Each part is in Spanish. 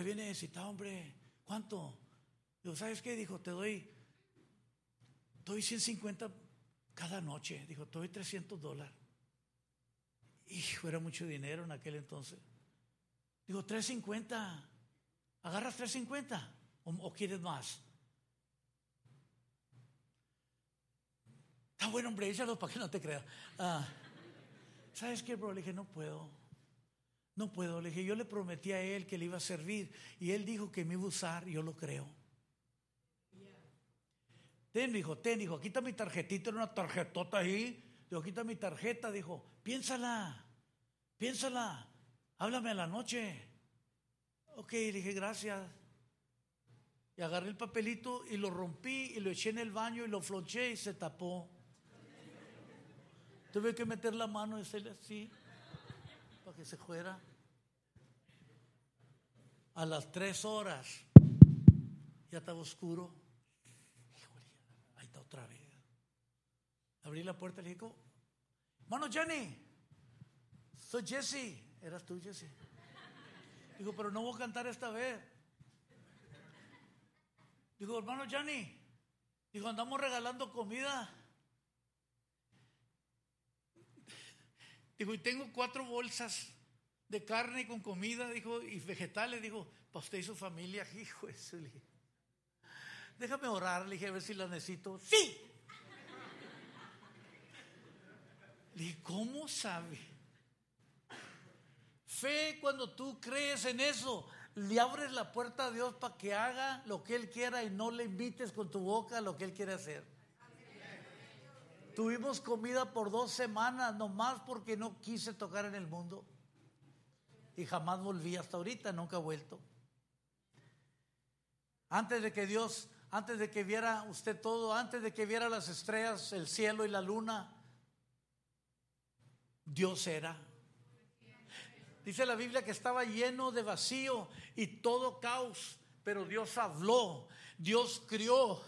usted viene necesitado, hombre. ¿Cuánto? Digo, ¿sabes qué? Dijo, te doy 150 cada noche. Dijo, te doy $300. Hijo, era mucho dinero en aquel entonces. Digo, 350. ¿Agarras 350? ¿O quieres más? Está bueno, hombre, échalo para que no te creas. ¿Sabes qué, bro? Le dije, no puedo. Le dije, yo le prometí a él que le iba a servir y él dijo que me iba a usar, y yo lo creo. Ten, hijo, aquí está mi tarjetita, era una tarjetota ahí. Digo, aquí está mi tarjeta, dijo, piénsala, háblame a la noche. Ok, le dije, gracias. Y agarré el papelito y lo rompí y lo eché en el baño y lo flonché y se tapó. Tuve que meter la mano y hacerle así para que se fuera. A las 3 horas ya estaba oscuro. Híjole, ahí está otra vez. Abrí la puerta y le dije, hermano Johnny, soy Jesse. Eras tú, Jesse. Digo, pero no voy a cantar esta vez. Digo, hermano Johnny, digo, andamos regalando comida. Digo, y tengo 4 bolsas de carne con comida, dijo, y vegetales, dijo, para usted y su familia. Hijo de su, déjame orar, le dije, a ver si la necesito. ¡Sí! Le dije, ¿cómo sabe? Fe, cuando tú crees en eso, le abres la puerta a Dios para que haga lo que Él quiera y no le invites con tu boca lo que Él quiere hacer. Tuvimos comida por 2 semanas, nomás porque no quise tocar en el mundo. Y jamás volví, hasta ahorita nunca he vuelto. Antes de que viera usted todo, antes de que viera las estrellas, el cielo y la luna, Dios era. Dice la Biblia que estaba lleno de vacío y todo caos, pero Dios habló, Dios crió.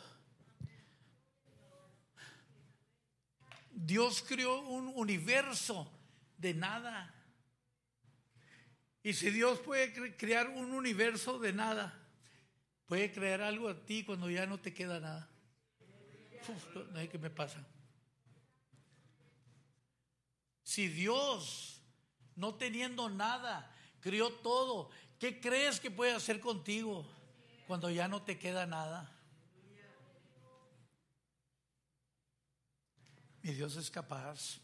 Dios creó un universo de nada. Y si Dios puede crear un universo de nada, puede crear algo a ti cuando ya no te queda nada. No sé qué me pasa. Si Dios, no teniendo nada, creó todo, ¿qué crees que puede hacer contigo cuando ya no te queda nada? Mi Dios es capaz.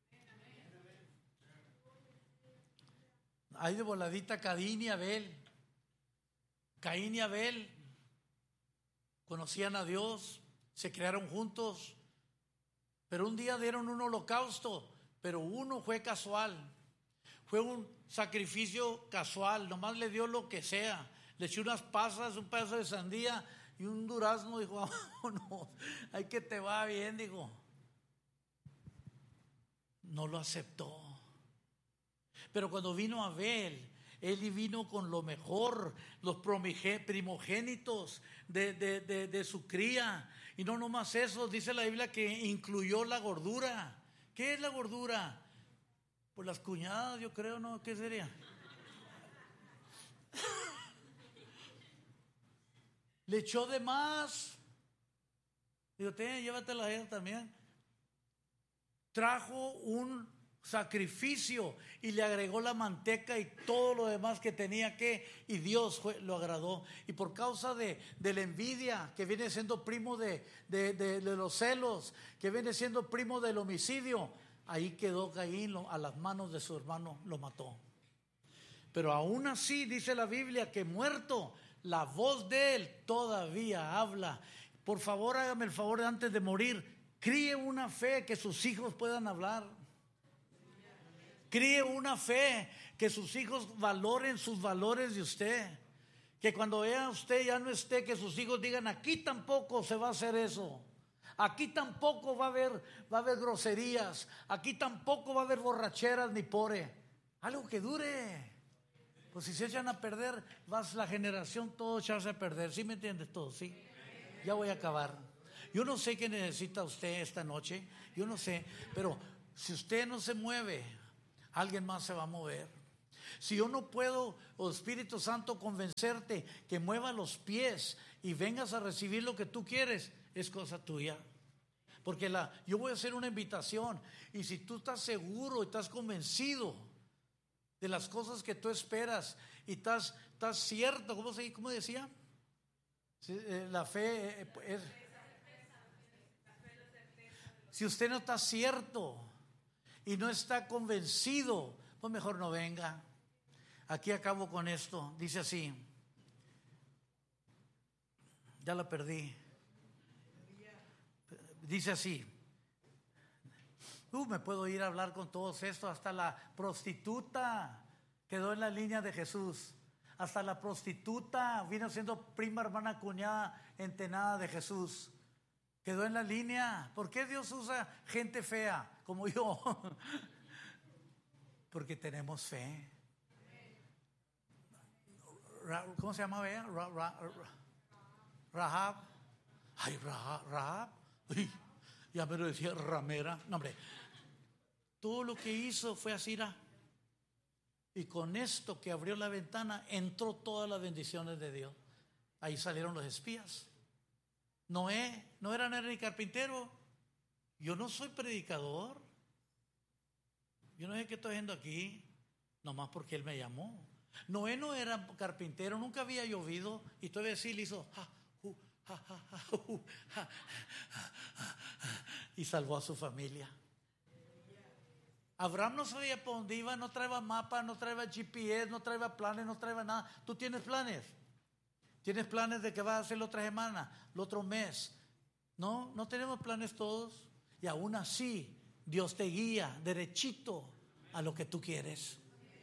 Hay de voladita Caín y Abel. Caín y Abel conocían a Dios, se crearon juntos, pero un día dieron un holocausto, pero uno fue casual, fue un sacrificio casual, nomás le dio lo que sea, le echó unas pasas, un pedazo de sandía y un durazno, dijo, no, ay que te va bien, dijo. No lo aceptó. Pero cuando vino Abel, él vino con lo mejor, los primogénitos de su cría. Y no nomás eso, dice la Biblia que incluyó la gordura. ¿Qué es la gordura? Pues las cuñadas, yo creo, ¿no? ¿Qué sería? Le echó de más. Digo, llévatela a ella también. Trajo un sacrificio y le agregó la manteca y todo lo demás que tenía y Dios lo agradó. Y por causa de la envidia, que viene siendo primo de los celos, que viene siendo primo del homicidio, ahí quedó Caín, a las manos de su hermano lo mató. Pero aún así dice la Biblia que muerto, la voz de él todavía habla. Por favor, hágame el favor de antes de morir, críe una fe que sus hijos puedan hablar. Críe una fe que sus hijos valoren sus valores de usted. Que cuando vea usted ya no esté, que sus hijos digan, aquí tampoco se va a hacer eso. Aquí tampoco va a haber groserías. Aquí tampoco va a haber borracheras ni pore. Algo que dure. Pues si se echan a perder, vas la generación todo echarse a perder. ¿Sí me entiendes todo? ¿Sí? Ya voy a acabar. Yo no sé qué necesita usted esta noche. Yo no sé. Pero si usted no se mueve, alguien más se va a mover. Si yo no puedo, oh Espíritu Santo, convencerte que mueva los pies y vengas a recibir lo que tú quieres, es cosa tuya. Porque yo voy a hacer una invitación, y si tú estás seguro y estás convencido de las cosas que tú esperas y estás cierto, ¿cómo decía? La fe es... Si usted no está cierto y no está convencido, pues mejor no venga. Aquí acabo con esto. Dice así. Ya la perdí. Dice así. Me puedo ir a hablar con todos estos. Hasta la prostituta quedó en la línea de Jesús. Hasta la prostituta vino siendo prima, hermana, cuñada, entenada de Jesús. Quedó en la línea. ¿Por qué Dios usa gente fea como yo? Porque tenemos fe. ¿Cómo se llama ella? Rahab. Ay, Rahab. Ay, ya me lo decía ramera. No, hombre. Todo lo que hizo fue así. Y con esto que abrió la ventana, entró todas las bendiciones de Dios. Ahí salieron los espías. Noé no era ni carpintero. Yo no soy predicador. Yo no sé qué estoy haciendo aquí. Nomás porque él me llamó. Noé no era carpintero. Nunca había llovido. Y todavía sí le hizo y salvó a su familia. Abraham no sabía por dónde iba. No traía mapa, no traía GPS, no traía planes, no traía nada. ¿Tú tienes planes? ¿Tienes planes de que vas a hacer la otra semana, el otro mes? No tenemos planes todos. Y aún así, Dios te guía derechito a lo que tú quieres.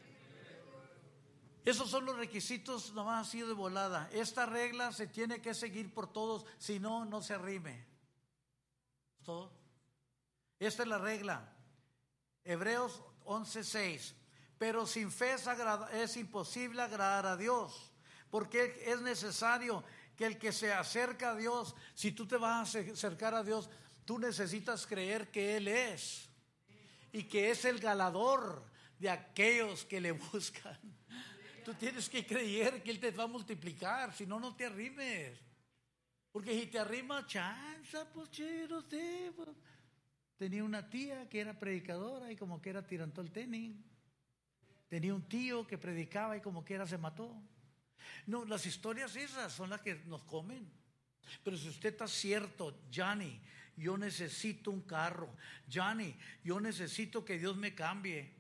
Esos son los requisitos, nomás así de volada. Esta regla se tiene que seguir por todos, si no, no se arrime. ¿Todo? Esta es la regla. Hebreos 11:6. Pero sin fe es imposible agradar a Dios, porque es necesario que el que se acerca a Dios, si tú te vas a acercar a Dios, tú necesitas creer que Él es y que es el galardón de aquellos que le buscan. Tú tienes que creer que Él te va a multiplicar, si no, no te arrimes. Porque si te arrimas, chanza, pues no sé. Pues. Tenía una tía que era predicadora y como que era tirantó el tenis. Tenía un tío que predicaba y como que era se mató. No, las historias esas son las que nos comen. Pero si usted está cierto, Johnny, yo necesito un carro. Johnny, yo necesito que Dios me cambie.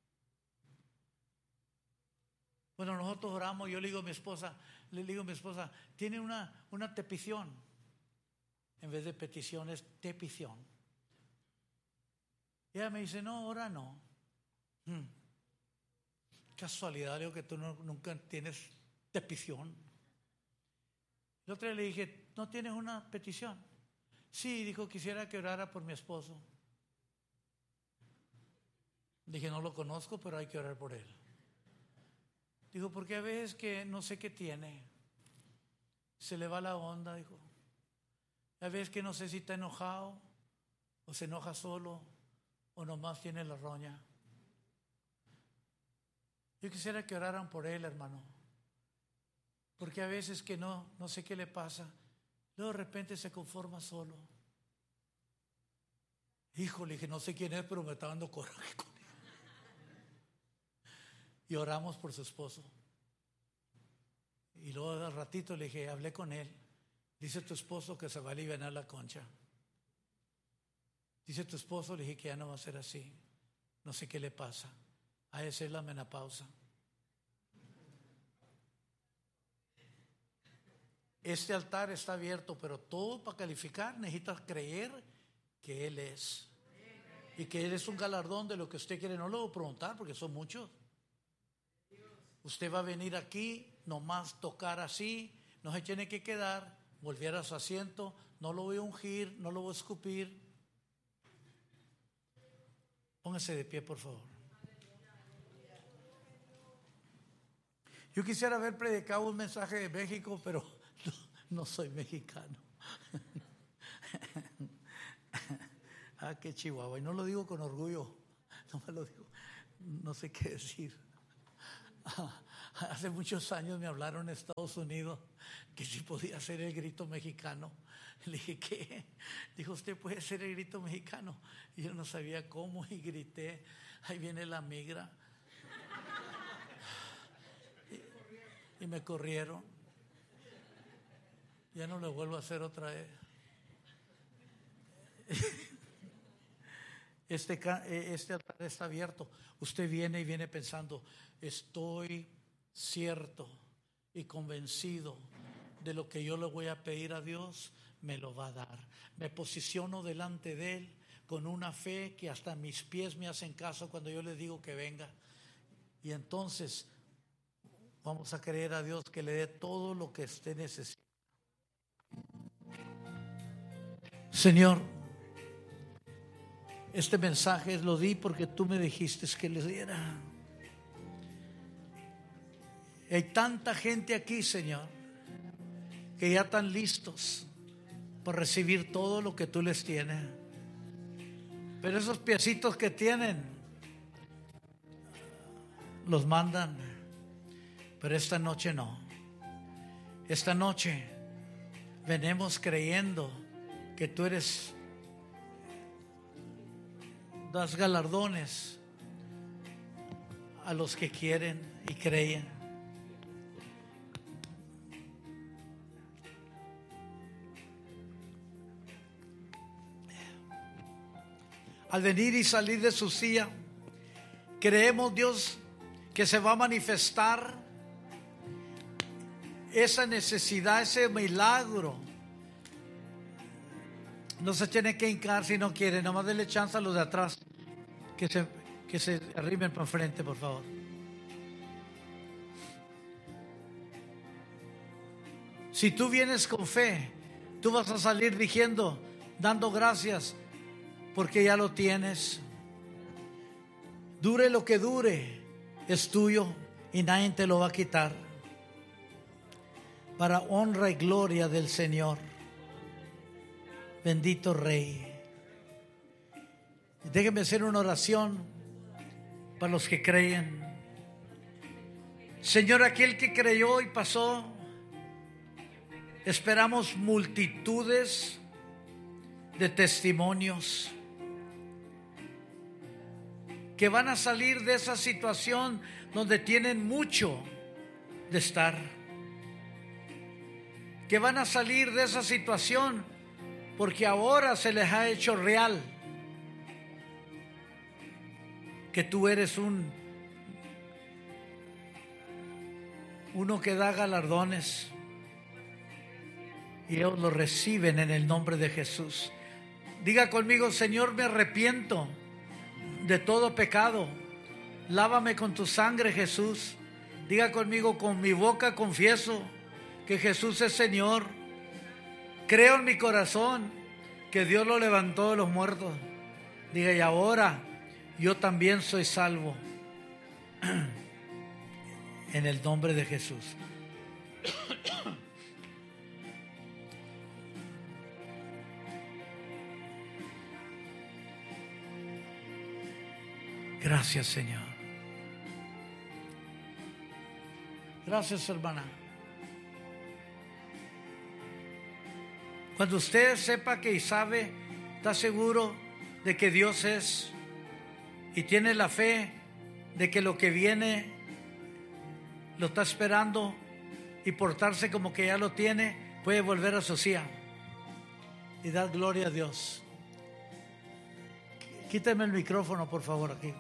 Bueno, nosotros oramos, yo le digo a mi esposa, tiene una petición. En vez de petición es petición. Y ella me dice, no, ahora no. Casualidad, digo que tú nunca tienes petición. El otro día le dije, ¿no tienes una petición? Sí, dijo, quisiera que orara por mi esposo. Dije, no lo conozco, pero hay que orar por él. Dijo, porque a veces que no sé qué tiene, se le va la onda, dijo. A veces que no sé si está enojado, o se enoja solo, o nomás tiene la roña. Yo quisiera que oraran por él, hermano. Porque a veces que no sé qué le pasa, luego de repente se conforma solo. Híjole, dije, no sé quién es, pero me está dando coraje con él. Y oramos por su esposo. Y luego al ratito le dije, hablé con él. Dice tu esposo que se va a aliviar la concha. Dice tu esposo, le dije que ya no va a ser así. No sé qué le pasa. Ha de ser la menopausa. Este altar está abierto, pero todo para calificar necesitas creer que Él es. Y que Él es un galardón de lo que usted quiere. No lo voy a preguntar porque son muchos. Usted va a venir aquí, nomás tocar así, no se tiene que quedar, volver a su asiento, no lo voy a ungir, no lo voy a escupir. Póngase de pie, por favor. Yo quisiera haber predicado un mensaje de México, pero no soy mexicano. Qué chihuahua. Y no lo digo con orgullo, no me lo digo, no sé qué decir. Hace muchos años me hablaron en Estados Unidos que si podía hacer el grito mexicano. Le dije, ¿qué? Dijo, usted puede hacer el grito mexicano. Y yo no sabía cómo y grité, ahí viene la migra. Y me corrieron. Ya no lo vuelvo a hacer otra vez. Este altar está abierto. Usted viene y viene pensando, estoy cierto y convencido de lo que yo le voy a pedir a Dios, me lo va a dar. Me posiciono delante de Él con una fe que hasta mis pies me hacen caso cuando yo le digo que venga. Y entonces vamos a creer a Dios que le dé todo lo que usted necesita. Señor, este mensaje lo di porque tú me dijiste que le diera. Hay tanta gente aquí, Señor, que ya están listos por recibir todo lo que tú les tienes. Pero esos piecitos que tienen, los mandan. Pero esta noche no. Esta noche venimos creyendo que tú das galardones a los que quieren y creen. Al venir y salir de su silla, creemos, Dios, que se va a manifestar esa necesidad, ese milagro. No se tiene que hincar si no quiere, nomás denle chance a los de atrás que se arrimen para enfrente, por favor. Si tú vienes con fe, tú vas a salir dando gracias, porque ya lo tienes. Dure lo que dure, es tuyo y nadie te lo va a quitar. Para honra y gloria del Señor. Bendito Rey. Déjenme hacer una oración para los que creen. Señor, aquel que creyó y pasó, esperamos multitudes de testimonios que van a salir de esa situación donde tienen mucho de estar, que van a salir de esa situación porque ahora se les ha hecho real que tú eres uno que da galardones, y ellos lo reciben en el nombre de Jesús. Diga conmigo: Señor, me arrepiento de todo pecado, lávame con tu sangre, Jesús. Diga conmigo: con mi boca confieso que Jesús es Señor. Creo en mi corazón que Dios lo levantó de los muertos. Diga: y ahora yo también soy salvo. En el nombre de Jesús. Gracias, Señor. Gracias, hermana. Cuando usted sepa que y sabe, está seguro de que Dios es, y tiene la fe de que lo que viene lo está esperando, y portarse como que ya lo tiene, puede volver a su silla y dar gloria a Dios. Quíteme el micrófono, por favor, aquí.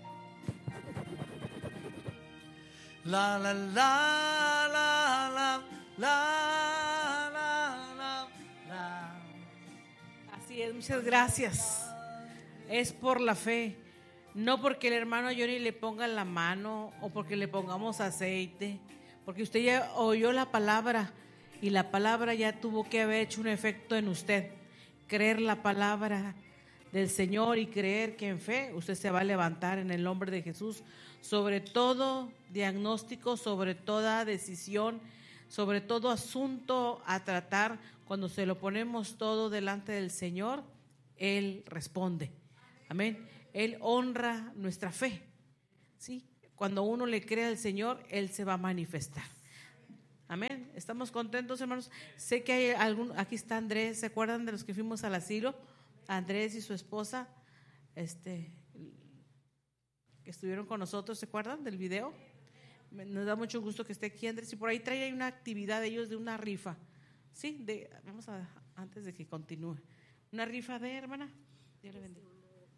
La la la la la la la la. Así es, muchas gracias. Es por la fe, no porque el hermano Johnny le ponga la mano o porque le pongamos aceite, porque usted ya oyó la palabra y la palabra ya tuvo que haber hecho un efecto en usted. Creer la palabra del Señor y creer que en fe usted se va a levantar en el nombre de Jesús sobre todo diagnóstico, sobre toda decisión, sobre todo asunto a tratar. Cuando se lo ponemos todo delante del Señor, Él responde. Amén. Él honra nuestra fe. ¿Sí? cuando uno le cree al Señor, Él se va a manifestar. Amén. ¿Estamos contentos, hermanos? Sé que hay aquí está Andrés, ¿se acuerdan de los que fuimos al asilo? Andrés y su esposa, que estuvieron con nosotros, ¿se acuerdan del video? Nos da mucho gusto que esté aquí Andrés, y por ahí trae una actividad de ellos de una rifa. Sí, antes de que continúe. Una rifa de, hermana. Dios le bendiga.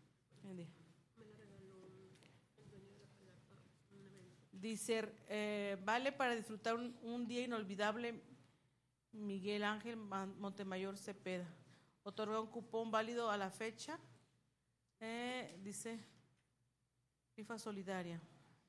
Dice, vale para disfrutar un día inolvidable. Miguel Ángel Montemayor Cepeda. Otorga un cupón válido a la fecha. Dice, rifa solidaria.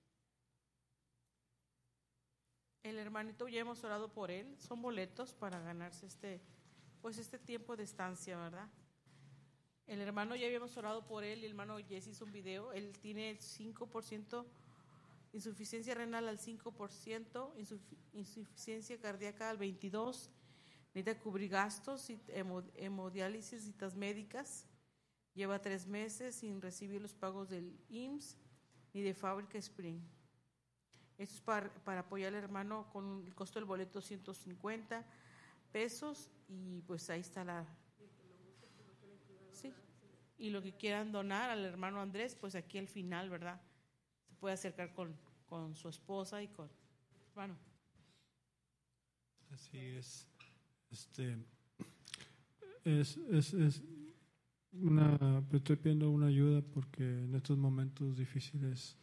El hermanito, ya hemos orado por él. Son boletos para ganarse este tiempo de estancia, ¿verdad? El hermano, ya habíamos orado por él. El hermano Jesse hizo un video. Él tiene 5%, insuficiencia renal al 5%, insuficiencia cardíaca al 22%. Necesita cubrir gastos, hemodiálisis, citas médicas. Lleva 3 meses sin recibir los pagos del IMSS ni de Fábrica Spring. Esto es para apoyar al hermano con el costo del boleto $150 y pues ahí está sí. Y lo que quieran donar al hermano Andrés, pues aquí al final, ¿verdad? Se puede acercar con su esposa y con hermano. Así es. Estoy pidiendo una ayuda porque en estos momentos difíciles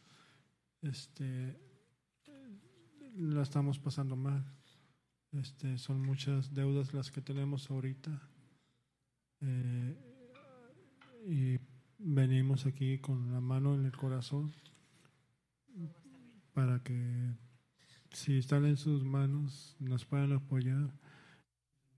la estamos pasando mal. Son muchas deudas las que tenemos ahorita, y venimos aquí con la mano en el corazón para que, si están en sus manos, nos puedan apoyar